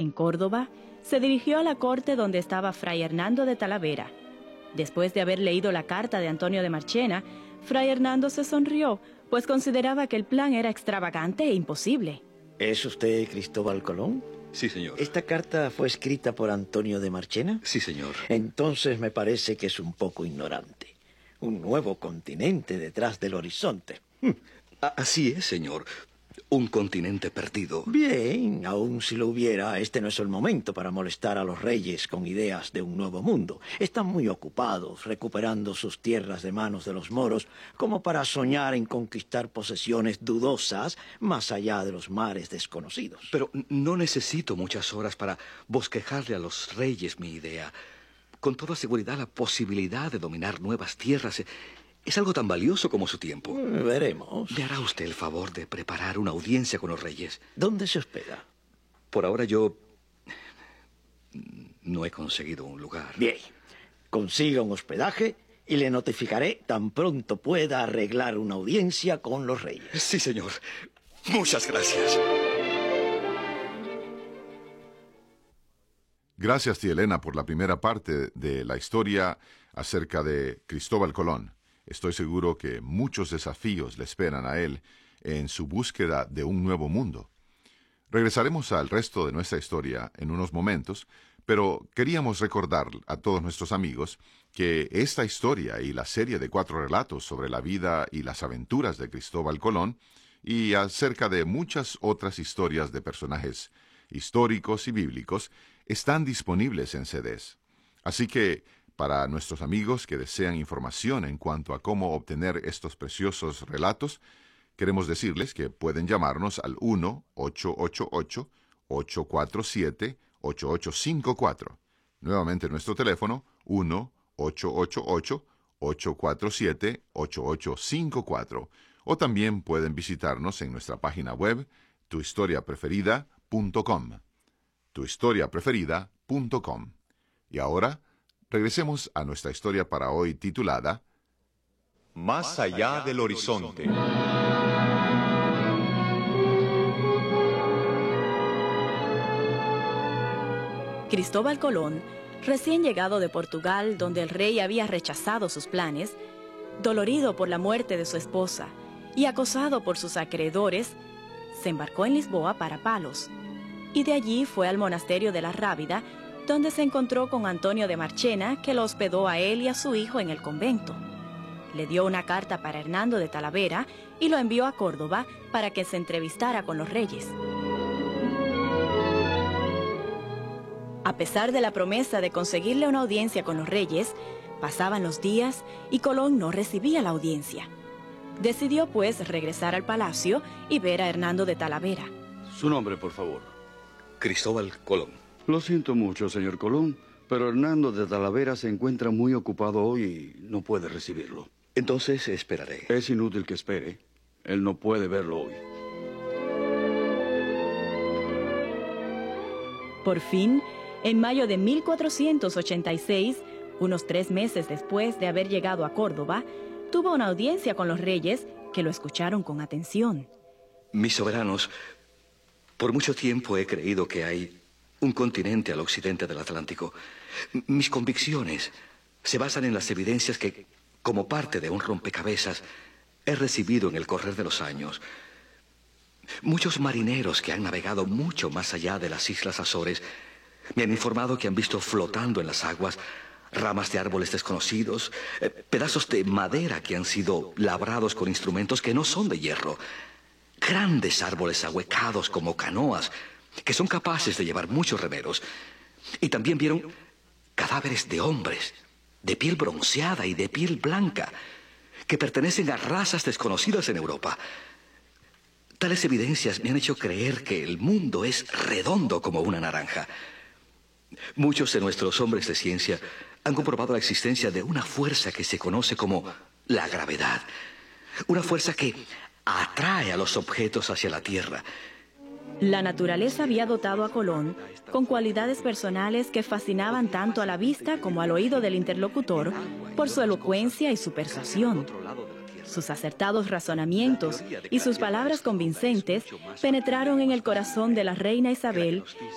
En Córdoba, se dirigió a la corte donde estaba Fray Hernando de Talavera. Después de haber leído la carta de Antonio de Marchena, Fray Hernando se sonrió, pues consideraba que el plan era extravagante e imposible. ¿Es usted Cristóbal Colón? Sí, señor. ¿Esta carta fue escrita por Antonio de Marchena? Sí, señor. Entonces me parece que es un poco ignorante. Un nuevo continente detrás del horizonte. Así es, señor. Un continente perdido. Bien, aun si lo hubiera, este no es el momento para molestar a los reyes con ideas de un nuevo mundo. Están muy ocupados recuperando sus tierras de manos de los moros como para soñar en conquistar posesiones dudosas más allá de los mares desconocidos. Pero no necesito muchas horas para bosquejarle a los reyes mi idea. Con toda seguridad, la posibilidad de dominar nuevas tierras es algo tan valioso como su tiempo. Veremos. ¿Me hará usted el favor de preparar una audiencia con los reyes? ¿Dónde se hospeda? Por ahora yo no he conseguido un lugar. Bien, consiga un hospedaje y le notificaré tan pronto pueda arreglar una audiencia con los reyes. Sí, señor. Muchas gracias. Gracias, tía Elena, por la primera parte de la historia acerca de Cristóbal Colón. Estoy seguro que muchos desafíos le esperan a él en su búsqueda de un nuevo mundo. Regresaremos al resto de nuestra historia en unos momentos, pero queríamos recordar a todos nuestros amigos que esta historia y la serie de 4 relatos sobre la vida y las aventuras de Cristóbal Colón y acerca de muchas otras historias de personajes históricos y bíblicos están disponibles en CDs. Así que, para nuestros amigos que desean información en cuanto a cómo obtener estos preciosos relatos, queremos decirles que pueden llamarnos al 1-888-847-8854. Nuevamente nuestro teléfono, 1-888-847-8854. O también pueden visitarnos en nuestra página web, tuhistoriapreferida.com. tuhistoriapreferida.com. Y ahora, regresemos a nuestra historia para hoy titulada Más allá del horizonte. Cristóbal Colón, recién llegado de Portugal, donde el rey había rechazado sus planes, dolorido por la muerte de su esposa y acosado por sus acreedores, se embarcó en Lisboa para Palos, y de allí fue al monasterio de la Rábida, donde se encontró con Antonio de Marchena, que lo hospedó a él y a su hijo en el convento. Le dio una carta para Hernando de Talavera y lo envió a Córdoba para que se entrevistara con los reyes. A pesar de la promesa de conseguirle una audiencia con los reyes, pasaban los días y Colón no recibía la audiencia. Decidió, pues, regresar al palacio y ver a Hernando de Talavera. Su nombre, por favor. Cristóbal Colón. Lo siento mucho, señor Colón, pero Hernando de Talavera se encuentra muy ocupado hoy y no puede recibirlo. Entonces esperaré. Es inútil que espere. Él no puede verlo hoy. Por fin, en mayo de 1486, unos 3 meses después de haber llegado a Córdoba, tuvo una audiencia con los reyes que lo escucharon con atención. Mis soberanos, por mucho tiempo he creído que hay un continente al occidente del Atlántico. Mis convicciones se basan en las evidencias que, como parte de un rompecabezas, he recibido en el correr de los años. Muchos marineros que han navegado mucho más allá de las Islas Azores me han informado que han visto flotando en las aguas ramas de árboles desconocidos, pedazos de madera que han sido labrados con instrumentos que no son de hierro, grandes árboles ahuecados como canoas, que son capaces de llevar muchos remeros. Y también vieron cadáveres de hombres, de piel bronceada y de piel blanca, que pertenecen a razas desconocidas en Europa. Tales evidencias me han hecho creer que el mundo es redondo como una naranja. Muchos de nuestros hombres de ciencia han comprobado la existencia de una fuerza que se conoce como la gravedad. Una fuerza que atrae a los objetos hacia la Tierra. La naturaleza había dotado a Colón con cualidades personales que fascinaban tanto a la vista como al oído del interlocutor por su elocuencia y su persuasión. Sus acertados razonamientos y sus palabras convincentes penetraron en el corazón de la reina Isabel